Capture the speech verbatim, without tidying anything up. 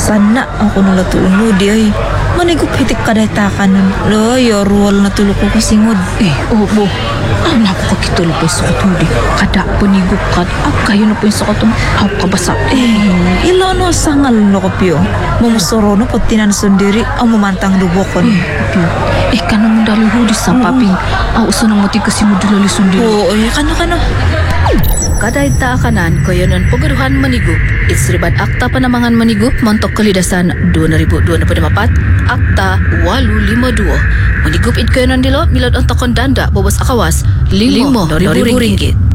Sana ako nalatulong mo di ay. Manigup hitik kaday takanan. Lo, yorwal na tulog ko kasingod. Eh, obo. Ang naku kakitulo po yung sukatudi. Kada panigup ka. Ang kayo na po yung sukatun. Aw kabasa. Eh, ilo no sangal no kopyo. Mumusoro no pag tinansundiri ang mumantang lubokon. Eh, pio. Eh, kanang daluhudi sa paping. Aw, uso nang mati kasi mo dulali sundiri. Oo, eh, kano kano. Kaday taakanan ko yun ang pagaduhan manigup. Isribad akta panamangan manigup montok kalidasan dua ribu dua puluh empat akta walu lima dua. Manigup it ko yun ang dilo milad ang takon danda bobos akawas limo, limo, limo ringgit.